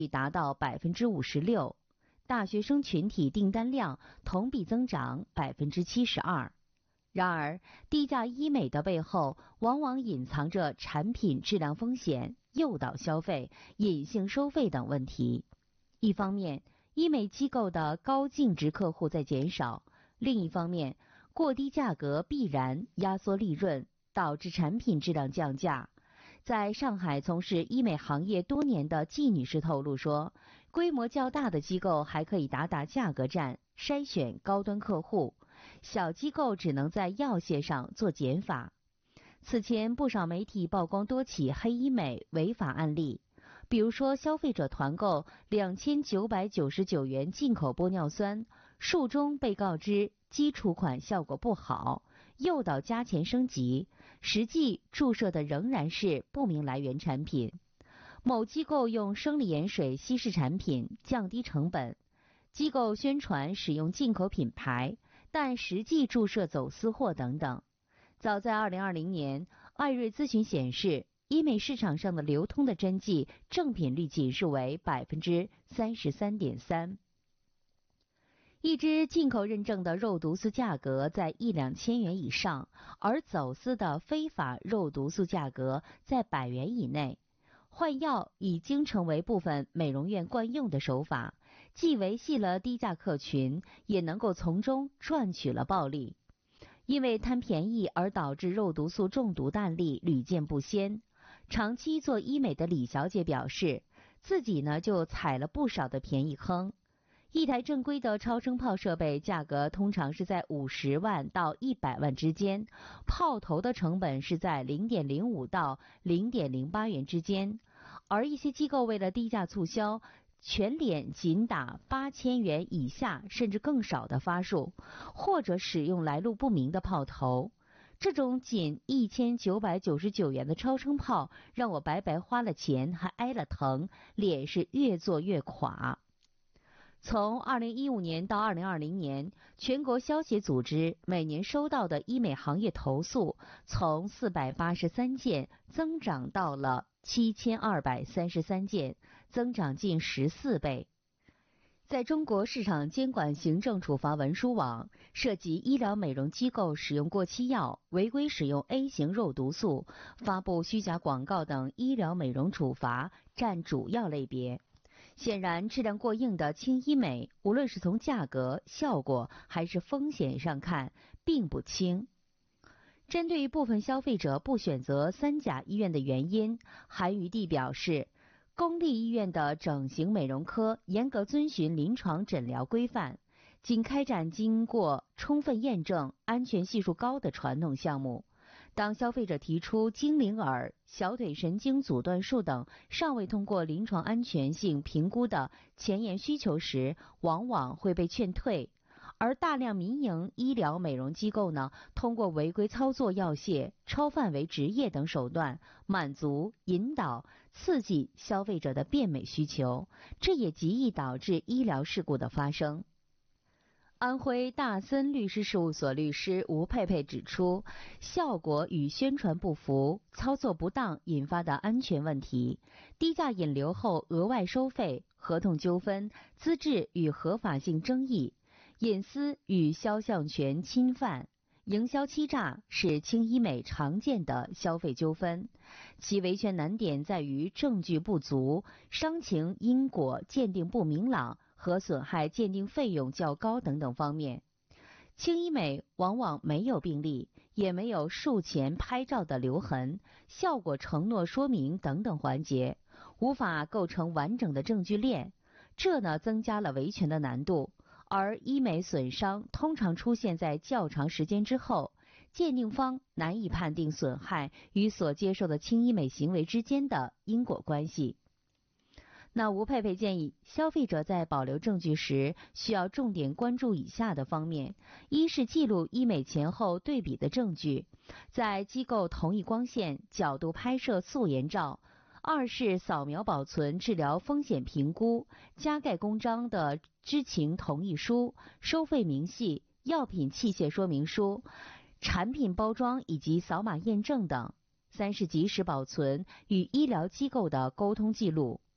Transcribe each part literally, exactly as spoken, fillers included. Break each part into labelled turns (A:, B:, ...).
A: 达到 百分之五十六， 大学生群体订单量同比增长 百分之七十二。然而，低价医美的背后往往隐藏着产品质量风险、诱导消费、隐性收费等问题。一方面，医美机构的高净值客户在减少；另一方面，过低价格必然压缩利润，导致产品质量降价。在上海从事医美行业多年的季女士透露说，规模较大的机构还可以打打价格战，筛选高端客户，小机构只能在药械上做减法。此前不少媒体曝光多起黑医美违法案例，比如说消费者团购两千九百九十九元进口玻尿酸，术中被告知基础款效果不好，诱导加钱升级，实际注射的仍然是不明来源产品。某机构用生理盐水稀释产品降低成本，机构宣传使用进口品牌，但实际注射走私货等等。早在二零二零年，艾瑞咨询显示，医美市场上的流通的针剂正品率仅是为 百分之三十三点三。一支进口认证的肉毒素价格在一两千元以上，而走私的非法肉毒素价格在百元以内。换药已经成为部分美容院惯用的手法，既维系了低价客群，也能够从中赚取了暴利。因为贪便宜而导致肉毒素中毒的案例屡见不鲜。长期做医美的李小姐表示，自己呢就踩了不少的便宜坑。一台正规的超声炮设备价格通常是在五十万到一百万之间，炮头的成本是在 零点零五到零点零八元之间，而一些机构为了低价促销，全脸仅打八千元以下甚至更少的发数，或者使用来路不明的炮头。这种仅一千九百九十九元的超声炮让我白白花了钱还挨了疼，脸是越做越垮。从二零一五年到二零二零年，全国消协组织每年收到的医美行业投诉从四百八十三件增长到了七千二百三十三件，增长近十四倍。在中国市场监管行政处罚文书网，涉及医疗美容机构使用过期药、违规使用 A 型肉毒素、发布虚假广告等医疗美容处罚占主要类别。显然，质量过硬的轻医美，无论是从价格、效果还是风险上看，并不轻。针对部分消费者不选择三甲医院的原因，韩宇娣表示，公立医院的整形美容科严格遵循临床诊疗规范，仅开展经过充分验证、安全系数高的传统项目。当消费者提出精灵耳、小腿神经阻断术等尚未通过临床安全性评估的前沿需求时，往往会被劝退。而大量民营医疗美容机构呢，通过违规操作药械、超范围执业等手段，满足、引导、刺激消费者的变美需求，这也极易导致医疗事故的发生。安徽大森律师事务所律师吴佩佩指出，效果与宣传不符、操作不当引发的安全问题，低价引流后额外收费、合同纠纷、资质与合法性争议、隐私与肖像权侵犯、营销欺诈是轻医美常见的消费纠纷，其维权难点在于证据不足、伤情因果鉴定不明朗和损害鉴定费用较高等等方面。轻医美往往没有病例，也没有术前拍照的留痕、效果承诺说明等等环节，无法构成完整的证据链，这呢增加了维权的难度。而医美损伤通常出现在较长时间之后，鉴定方难以判定损害与所接受的轻医美行为之间的因果关系。那吴佩佩建议，消费者在保留证据时，需要重点关注以下的方面：一是记录医美前后对比的证据，在机构同一光线、角度拍摄素颜照；二是扫描保存治疗风险评估、加盖公章的知情同意书、收费明细、药品器械说明书、产品包装以及扫码验证等；三是及时保存与医疗机构的沟通记录。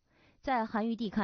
A: 在韩愈地看